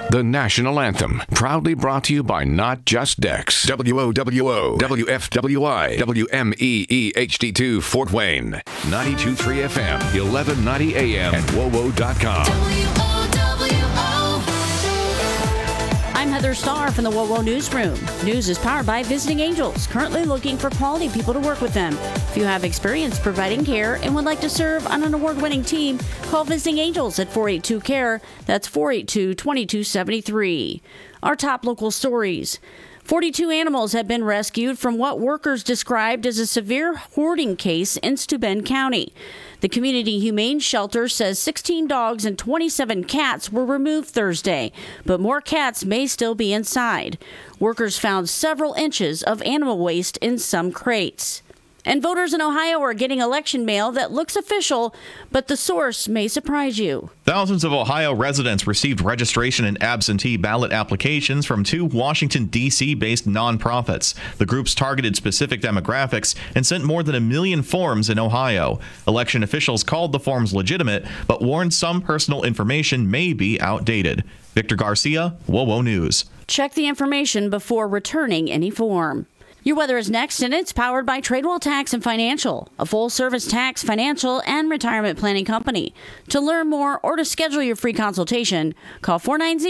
The national anthem, proudly brought to you by Not Just Dex. WOWO, WFWI, WMEE HD2 Fort Wayne, 92.3 FM, 1190 AM, and WOWO.com. I'm Heather Starr from the WOWO Newsroom. News is powered by Visiting Angels, currently looking for quality people to work with them. If you have experience providing care and would like to serve on an award-winning team, call Visiting Angels at 482-CARE. That's 482-2273. Our top local stories. 42 animals have been rescued from what workers described as a severe hoarding case in Steuben County. The Community Humane Shelter says 16 dogs and 27 cats were removed Thursday, but more cats may still be inside. Workers found several inches of animal waste in some crates. And voters in Ohio are getting election mail that looks official, but the source may surprise you. Thousands of Ohio residents received registration and absentee ballot applications from two Washington, D.C.-based nonprofits. The groups targeted specific demographics and sent more than 1 million forms in Ohio. Election officials called the forms legitimate, but warned some personal information may be outdated. Victor Garcia, WOWO News. Check the information before returning any form. Your weather is next, and it's powered by Tradewell Tax and Financial, a full-service tax, financial, and retirement planning company. To learn more or to schedule your free consultation, call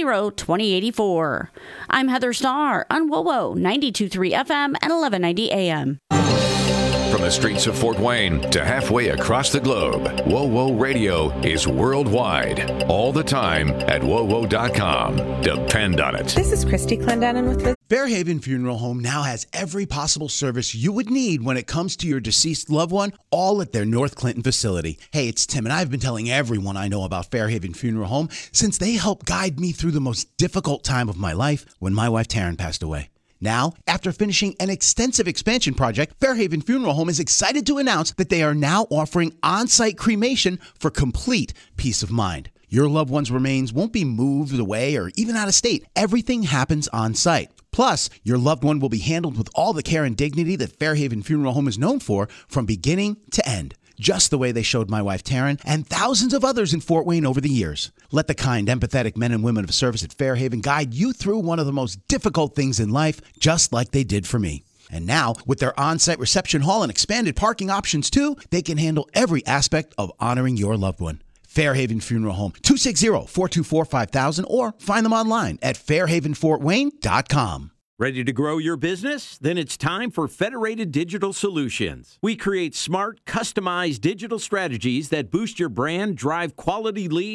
490-2084. I'm Heather Starr on WOWO 92.3 FM and 1190 AM. From the streets of Fort Wayne to halfway across the globe, WOWO Radio is worldwide, all the time at WOWO.com. Depend on it. This is Christy Clendenin with Fairhaven Funeral Home now has every possible service you would need when it comes to your deceased loved one, all at their North Clinton facility. Hey, it's Tim, and I've been telling everyone I know about Fairhaven Funeral Home since they helped guide me through the most difficult time of my life when my wife Taryn passed away. Now, after finishing an extensive expansion project, Fairhaven Funeral Home is excited to announce that they are now offering on-site cremation for complete peace of mind. Your loved one's remains won't be moved away or even out of state. Everything happens on-site. Plus, your loved one will be handled with all the care and dignity that Fairhaven Funeral Home is known for from beginning to end. Just the way they showed my wife Taryn and thousands of others in Fort Wayne over the years. Let the kind, empathetic men and women of service at Fairhaven guide you through one of the most difficult things in life, just like they did for me. And now, with their on-site reception hall and expanded parking options too, they can handle every aspect of honoring your loved one. Fairhaven Funeral Home, 260-424-5000, or find them online at fairhavenfortwayne.com. Ready to grow your business? Then it's time for Federated Digital Solutions. We create smart, customized digital strategies that boost your brand, drive quality leads,